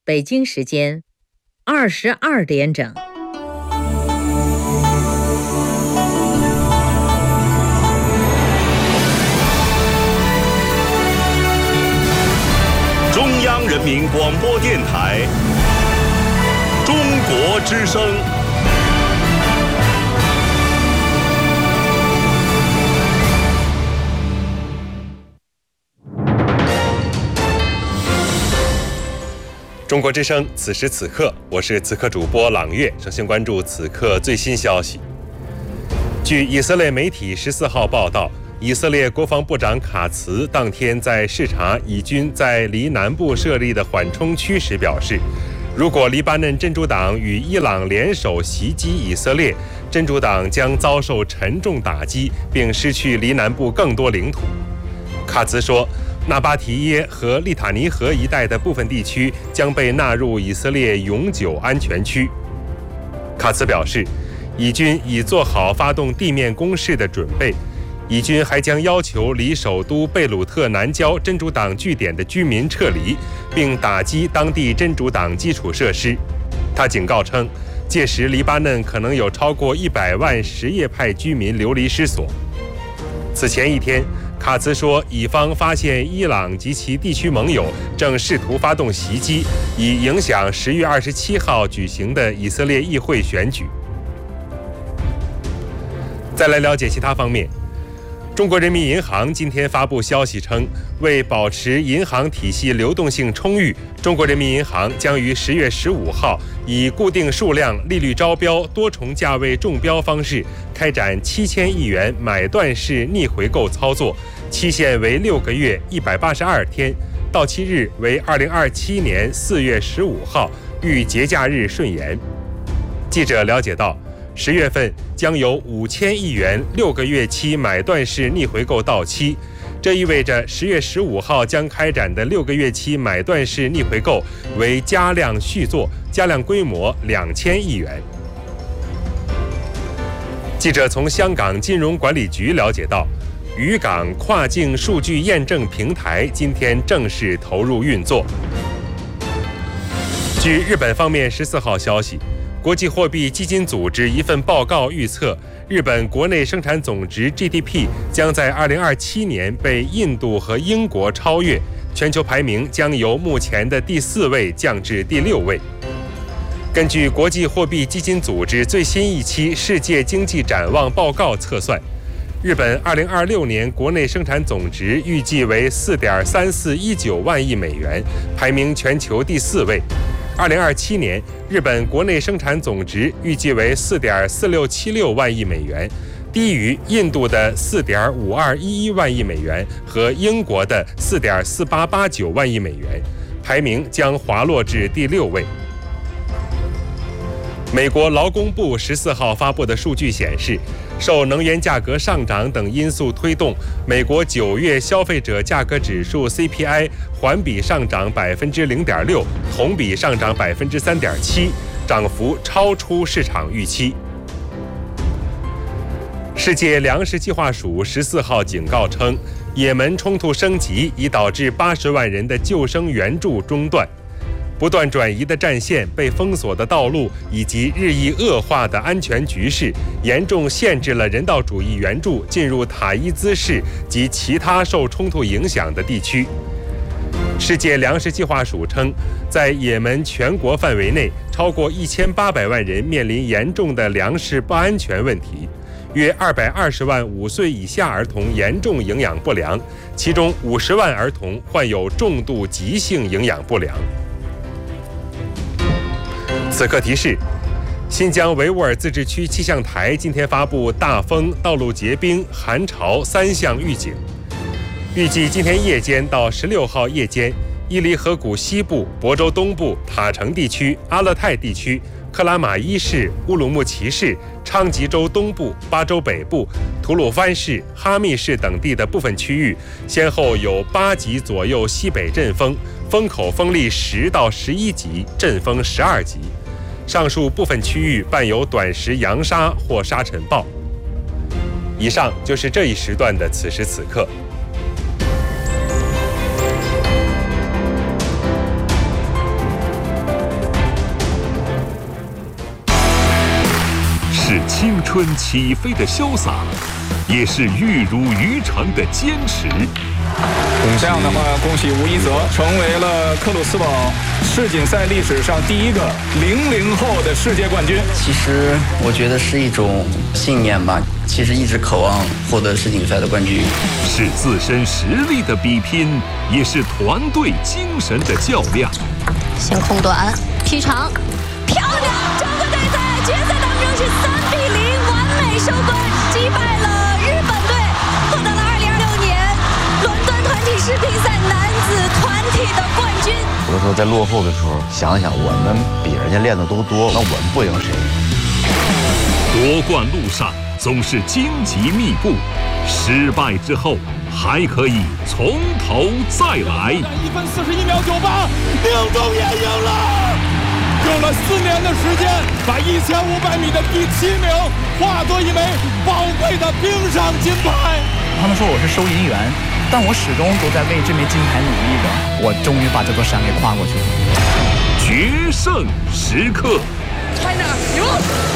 北京时间22点整。 中央人民广播电台中国之声。中国之声，此时此刻，我是此刻主播朗月。首先关注此刻最新消息。据以色列媒体14号报道，以色列国防部长卡茨当天在视察以军在黎南部设立的缓冲区时表示，如果黎巴嫩真主党与伊朗联手袭击以色列，真主党将遭受沉重打击，并失去黎南部更多领土。卡茨说，纳巴提耶和利塔尼河一带的部分地区将被纳入以色列永久安全区。卡茨表示，以军已做好发动地面攻势的准备，以军还将要求离首都贝鲁特南郊真主党据点的居民撤离，并打击当地真主党基础设施。他警告称，届时黎巴嫩可能有超过100万什叶派居民流离失所。此前一天，卡茨说，以方发现伊朗及其地区盟友正试图发动袭击，以影响10月27号举行的以色列议会选举。再来了解其他方面。中国人民银行今天发布消息称，为保持银行体系流动性充裕，中国人民银行将于10月15号以固定数量利率招标多重价位中标方式开展7000亿元买断式逆回购操作，期限为6个月182天，到期日为2027年4月15号，遇节假日顺延。记者了解到，10月份将有5000亿元6个月期买断式逆回购到期，这意味着10月15号将开展的6个月期买断式逆回购为加量续作，加量规模2000亿元。记者从香港金融管理局了解到，渝港跨境数据验证平台今天正式投入运作。据日本方面14号消息，国际货币基金组织一份报告预测，日本国内生产总值 GDP 将在2027年被印度和英国超越，全球排名将由目前的第4位降至第6位。根据国际货币基金组织最新一期世界经济展望报告测算，日本2026年国内生产总值预计为4.3419万亿美元，排名全球第4位。2027年，日本国内生产总值预计为4.4676万亿美元，低于印度的4.5211万亿美元和英国的4.4889万亿美元，排名将滑落至第6位。美国劳工部14号发布的数据显示，受能源价格上涨等因素推动，美国9月消费者价格指数 CPI 环比上涨 0.6%， 同比上涨 3.7%， 涨幅超出市场预期。世界粮食计划署14号警告称，也门冲突升级已导致80万人的救生援助中断。不断转移的战线、被封锁的道路以及日益恶化的安全局势，严重限制了人道主义援助进入塔伊兹市及其他受冲突影响的地区。世界粮食计划署称，在也门全国范围内，超过1800万人面临严重的粮食不安全问题，约220万5岁以下儿童严重营养不良，其中50万儿童患有重度急性营养不良。此刻提示，新疆维吾尔自治区气象台今天发布大风、道路结冰、寒潮3项预警。预计今天夜间到16号夜间，伊犁河谷西部、亳州东部、塔城地区、阿勒泰地区、克拉玛依市、乌鲁木齐市、昌吉州东部、巴州北部、吐鲁番市、哈密市等地的部分区域，先后有8级左右西北阵风，风口风力10到11级，阵风12级。上述部分区域伴有短时扬沙或沙尘暴。以上就是这一时段的此时此刻。 青春起飞的潇洒，也是玉如于成的坚持。 这样的话，恭喜吴一泽成为了克鲁斯堡世锦赛历史上第一个00后的世界冠军。 其实我觉得是一种信念吧，其实一直渴望获得世锦赛的冠军。 是自身实力的比拼，也是团队精神的较量。 先空短劈长，漂亮！中国队在决赛当中是3比0完美收官，击败了日本队，获得了2026年伦敦团体世乒赛男子团体的冠军。 有的时候在落后的时候，想想我们比人家练的都多，那我们不赢谁？ 夺冠路上总是荆棘密布，失败之后还可以从头再来。 1分41秒98，宁中也赢了，用了4年的时间，把1500米的第7名化作一枚宝贵的冰上金牌。 他们说我是收银员，但我始终都在为这枚金牌努力着。我终于把这座山给跨过去了。 决胜时刻， China 赢了。